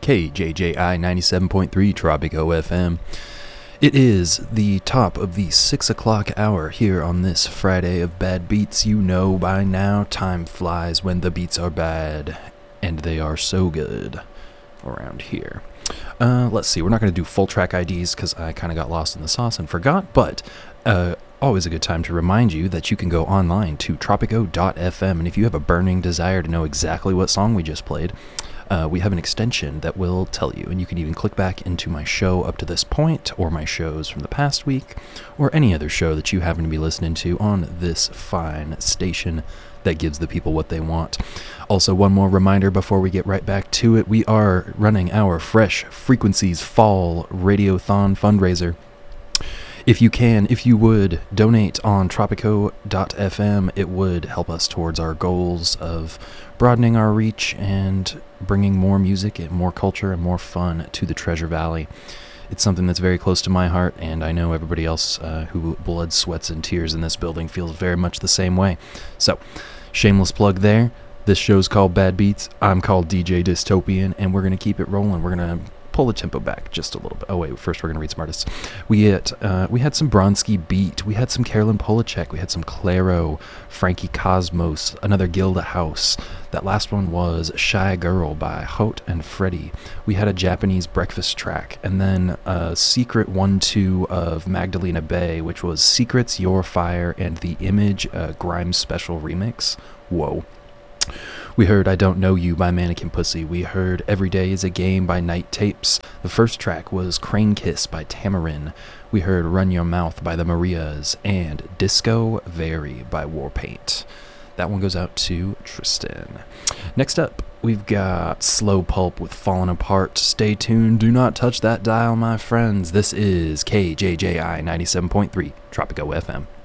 KJJI 97.3 Tropico FM. It is the top of the 6 o'clock hour here on this Friday of Bad Beats. You know by now, time flies when the beats are bad, and they are so good around here. Let's see, we're not going to do full track IDs because I kind of got lost in the sauce and forgot, but always a good time to remind you that you can go online to tropico.fm, and if you have a burning desire to know exactly what song we just played, we have an extension that will tell you, and you can even click back into my show up to this point, or my shows from the past week, or any other show that you happen to be listening to on this fine station that gives the people what they want. Also, one more reminder before we get right back to it, we are running our Fresh Frequencies Fall Radiothon fundraiser. If you would donate on tropico.fm, it would help us towards our goals of broadening our reach and bringing more music and more culture and more fun to the Treasure Valley. It's something that's very close to my heart, and I know everybody else who blood, sweats, and tears in this building feels very much the same way. So, shameless plug there. This show's called Bad Beats. I'm called DJ Dystopian, and we're going to keep it rolling. We're going to pull the tempo back just a little bit. Oh wait, first we're gonna read some artists. We had some Bronski Beat, we had some Carolyn Polachek, we had some Claro, Frankie Cosmos, another Gilda House. That last one was Shy Girl by Hote and Freddy. We had a Japanese breakfast track, and then a secret 1-2 of Magdalena Bay, which was Secrets, Your Fire, and the Image Grimes Special Remix. Whoa. We heard I Don't Know You by Mannequin Pussy. We heard Every Day is a Game by Night Tapes. The first track was Crane Kiss by Tamarin. We heard Run Your Mouth by the Marias and Disco Vary by Warpaint. That one goes out to Tristan. Next up, we've got Slow Pulp with Falling Apart. Stay tuned. Do not touch that dial, my friends. This is KJJI 97.3 Tropico FM.